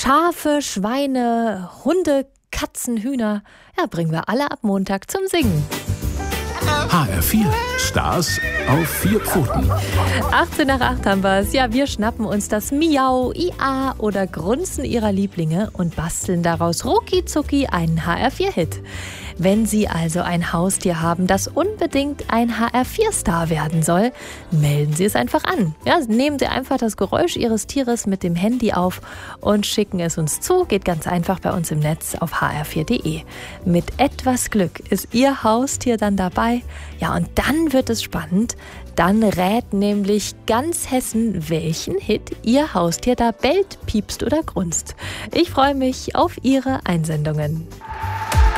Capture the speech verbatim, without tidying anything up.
Schafe, Schweine, Hunde, Katzen, Hühner, ja, bringen wir alle ab Montag zum Singen. H R vier, Stars auf vier Pfoten. achtzehn nach acht haben wir es. Ja, wir schnappen uns das Miau, Ia oder Grunzen ihrer Lieblinge und basteln daraus rucki zucki einen H R vier Hit. Wenn Sie also ein Haustier haben, das unbedingt ein H R vier Star werden soll, melden Sie es einfach an. Ja, nehmen Sie einfach das Geräusch Ihres Tieres mit dem Handy auf und schicken es uns zu. Geht ganz einfach bei uns im Netz auf h r vier punkt de. Mit etwas Glück ist Ihr Haustier dann dabei. Ja, und dann wird es spannend. Dann rät nämlich ganz Hessen, welchen Hit Ihr Haustier da bellt, piepst oder grunzt. Ich freue mich auf Ihre Einsendungen.